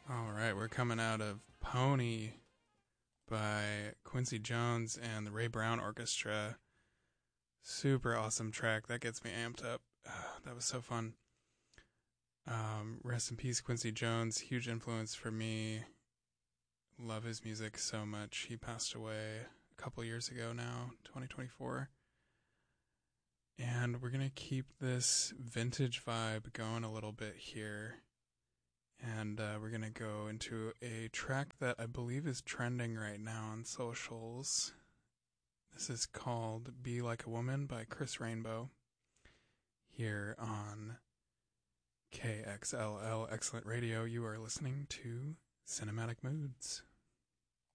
All right, we're coming out of Pony by Quincy Jones and the Ray Brown Orchestra. Super awesome track. That gets me amped up. That was so fun. Rest in peace, Quincy Jones. Huge influence for me. Love his music so much. He passed away a couple years ago now, 2024. And we're going to keep this vintage vibe going a little bit here. And we're going to go into a track that I believe is trending right now on socials. This is called Be Like a Woman by Chris Rainbow here on KXLL Excellent Radio. You are listening to Cinematic Moods.